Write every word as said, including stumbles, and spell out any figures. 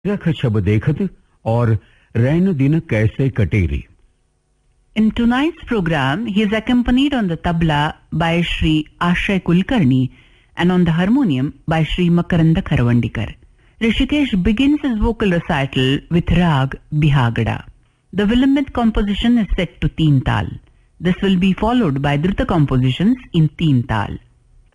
रख छब देखत और रैन दिन कैसे कटेरी. In tonight's program, he is accompanied on the tabla by Shri Ashay Kulkarni and on the harmonium by Shri Makaranda Kharavandikar. Rishikesh begins his vocal recital with Rag Bihagada. The Vilambit composition is set to Teen Tal. This will be followed by Druta compositions in Teen Tal.